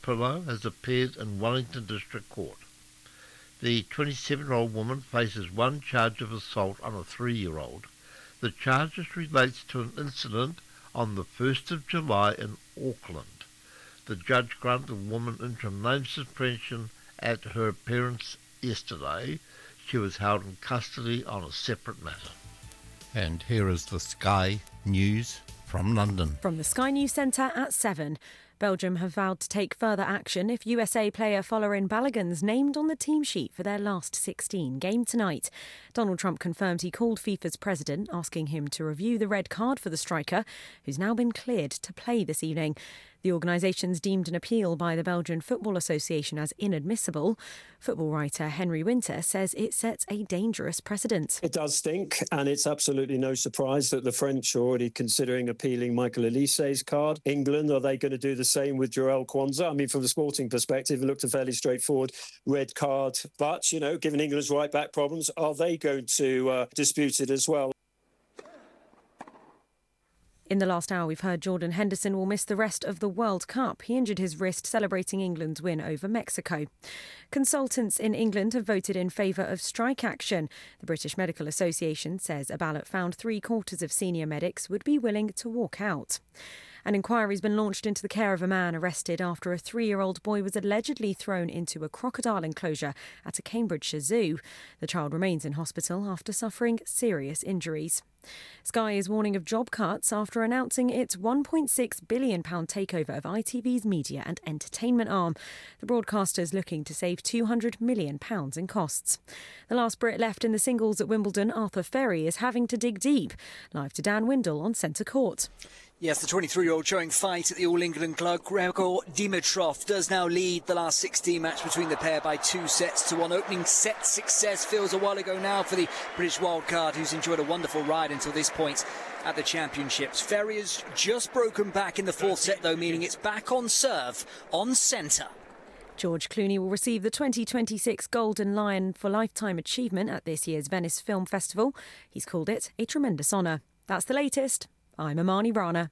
pillow has appeared in Wellington District Court. The 27-year-old woman faces one charge of assault on a 3-year-old. The charges relates to an incident on the 1st of July in Auckland. The judge granted the woman interim name suspension at her appearance yesterday. She was held in custody on a separate matter. And here is the Sky News from London. From the Sky News Centre at 7. Belgium have vowed to take further action if USA player Folarin Balogun's named on the team sheet for their last 16 game tonight. Donald Trump confirmed he called FIFA's president, asking him to review the red card for the striker, who's now been cleared to play this evening. The organisation's deemed an appeal by the Belgian Football Association as inadmissible. Football writer Henry Winter says it sets a dangerous precedent. It does stink, and it's absolutely no surprise that the French are already considering appealing Michael Olise's card. England, are they going to do the same with Joel Kwanzaa? I mean, from the sporting perspective, it looked a fairly straightforward red card. But, you know, given England's right-back problems, are they going to dispute it as well? In the last hour, we've heard Jordan Henderson will miss the rest of the World Cup. He injured his wrist celebrating England's win over Mexico. Consultants in England have voted in favour of strike action. The British Medical Association says a ballot found 3/4 of senior medics would be willing to walk out. An inquiry has been launched into the care of a man arrested after a 3-year-old boy was allegedly thrown into a crocodile enclosure at a Cambridgeshire zoo. The child remains in hospital after suffering serious injuries. Sky is warning of job cuts after announcing its £1.6 billion takeover of ITV's media and entertainment arm. The broadcaster is looking to save £200 million in costs. The last Brit left in the singles at Wimbledon, Arthur Ferry, is having to dig deep. Live to Dan Windle on centre court. Yes, the 23-year-old showing fight at the All England club. Gregor Dimitrov does now lead the last 16 match between the pair by 2-1. Opening set success feels a while ago now for the British wildcard, who's enjoyed a wonderful ride until this point at the championships. Ferry has just broken back in the fourth set, though, meaning it's back on serve, on centre. George Clooney will receive the 2026 Golden Lion for Lifetime Achievement at this year's Venice Film Festival. He's called it a tremendous honour. That's the latest. I'm Amani Rana.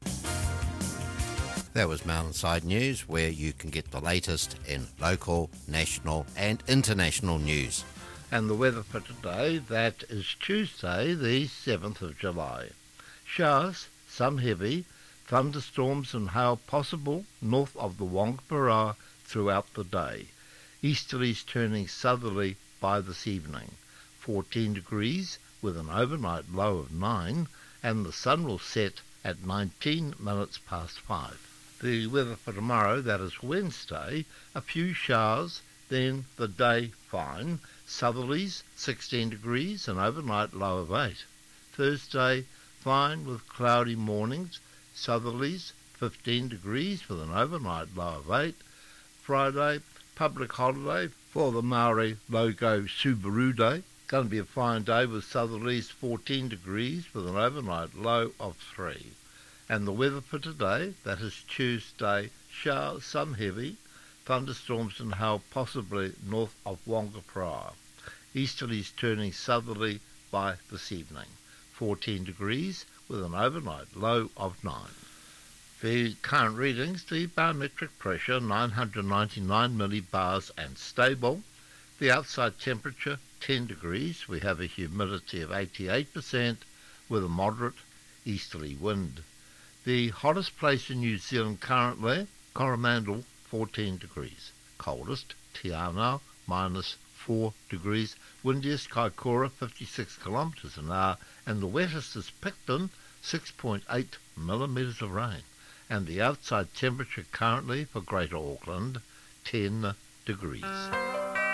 That was Mountainside News, where you can get the latest in local, national and international news. And the weather for today, that is Tuesday, the 7th of July. Showers, some heavy, thunderstorms and hail possible north of the Wangapara throughout the day. Easterlies turning southerly by this evening. 14 degrees with an overnight low of 9, and the sun will set at 19 minutes past 5. The weather for tomorrow, that is Wednesday, a few showers, then the day fine, southerlies 16 degrees, an overnight low of 8. Thursday, fine with cloudy mornings, southerlies 15 degrees with an overnight low of 8. Friday, public holiday for the Maori Logo Subaru Day. Going to be a fine day with southerlies 14 degrees with an overnight low of 3. And the weather for today, that is Tuesday, showers, some heavy, thunderstorms and hail possibly north of Wangapara. Easterlies turning southerly by this evening. 14 degrees with an overnight low of 9. The current readings, the barometric pressure 999 millibars and stable. The outside temperature 10 degrees. We have a humidity of 88% with a moderate easterly wind. The hottest place in New Zealand currently, Coromandel, 14 degrees. Coldest, Te Anau, -4 degrees. Windiest, Kaikoura, 56 kilometres an hour. And the wettest is Picton, 6.8 millimetres of rain. And the outside temperature currently for Greater Auckland, 10 degrees.